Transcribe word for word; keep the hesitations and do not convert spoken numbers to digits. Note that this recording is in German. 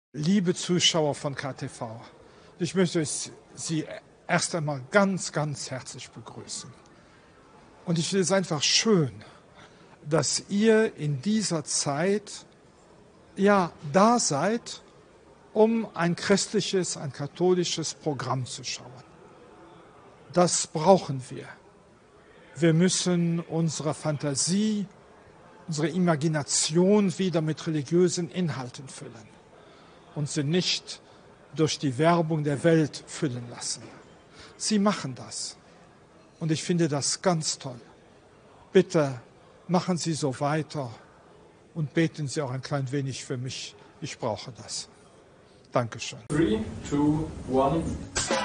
Liebe Zuschauer von K T V, ich möchte Sie erst einmal ganz, ganz herzlich begrüßen. Und ich finde es einfach schön, dass ihr in dieser Zeit ja da seid, um ein christliches, ein katholisches Programm zu schauen. Das brauchen wir. Wir müssen unsere Fantasie, unsere Imagination wieder mit religiösen Inhalten füllen und sie nicht durch die Werbung der Welt füllen lassen. Sie machen das und ich finde das ganz toll. Bitte machen Sie so weiter und beten Sie auch ein klein wenig für mich. Ich brauche das. Dankeschön. Three, two, one.